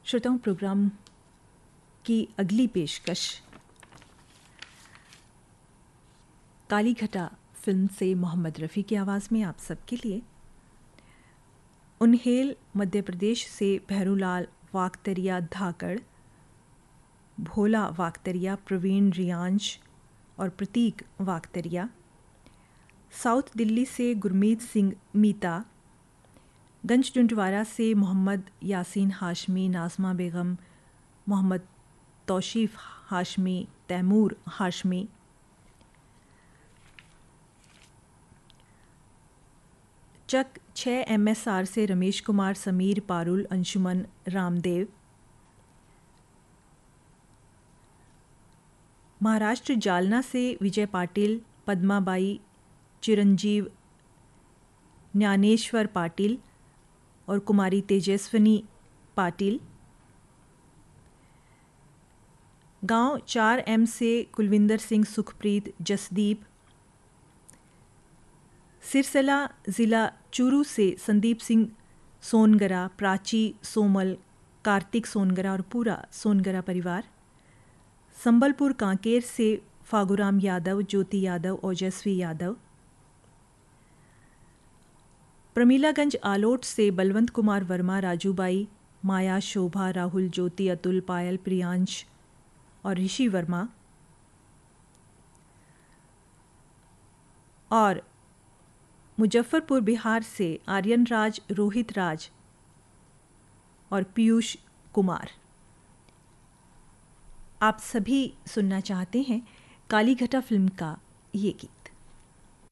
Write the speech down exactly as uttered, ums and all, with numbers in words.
श्रोताओं, प्रोग्राम की अगली पेशकश काली घटा फिल्म से मोहम्मद रफ़ी की आवाज़ में आप सबके लिए। उन्हेल मध्य प्रदेश से भैरूलाल वाकतरिया धाकड़, भोला वाकतरिया, प्रवीण रियांश और प्रतीक वाकतरिया। साउथ दिल्ली से गुरमीत सिंह मीता, गंज डुंडवारा से मोहम्मद यासीन हाशमी, नाज़मा बेगम, मोहम्मद तौशीफ़ हाशमी, तैमूर हाशमी। चक छः एम एस आर से रमेश कुमार, समीर, पारुल, अंशुमन, रामदेव। महाराष्ट्र जालना से विजय पाटिल, पद्माबाई, चिरंजीव, ज्ञानेश्वर पाटिल और कुमारी तेजस्विनी पाटिल। गांव चार एम से कुलविंदर सिंह, सुखप्रीत, जसदीप। सिरसला ज़िला चूरू से संदीप सिंह सोनगरा, प्राची, सोमल, कार्तिक सोनगरा और पूरा सोनगरा परिवार। संबलपुर कांकेर से फागुराम यादव, ज्योति यादव, ओजस्वी यादव। प्रमीलागंज आलोट से बलवंत कुमार वर्मा, राजूबाई, माया, शोभा, राहुल, ज्योति, अतुल, पायल, प्रियांश और ऋषि वर्मा। और मुजफ्फरपुर बिहार से आर्यन राज, रोहित राज और पीयूष कुमार। आप सभी सुनना चाहते हैं काली घटा फिल्म का ये गीत।